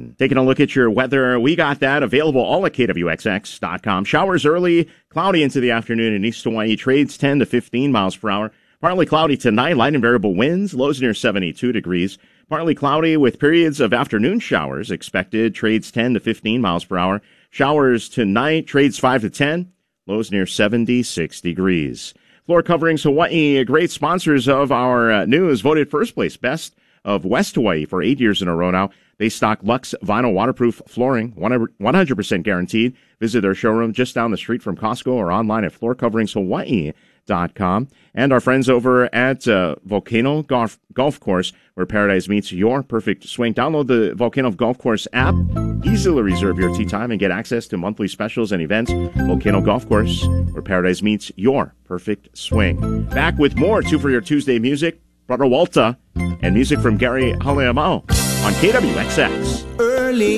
11. Taking a look at your weather, we got that available all at KWXX.com. Showers early, cloudy into the afternoon in East Hawaii. Trades 10 to 15 miles per hour. Partly cloudy tonight, light and variable winds, lows near 72 degrees. Partly cloudy with periods of afternoon showers expected. Trades 10 to 15 miles per hour. Showers tonight, trades 5 to 10, lows near 76 degrees. Floor Coverings Hawaii, great sponsors of our news, voted first place best of West Hawaii for 8 years in a row now. They stock Lux Vinyl Waterproof Flooring, 100% guaranteed. Visit their showroom just down the street from Costco or online at floorcoveringshawaii.com. And our friends over at Volcano Golf Course, where paradise meets your perfect swing. Download the Volcano Golf Course app. Easily reserve your tee time and get access to monthly specials and events. Volcano Golf Course, where paradise meets your perfect swing. Back with more 2 for Your Tuesday music, Brother Walter, and music from Gary Haleamau on KWXX. Early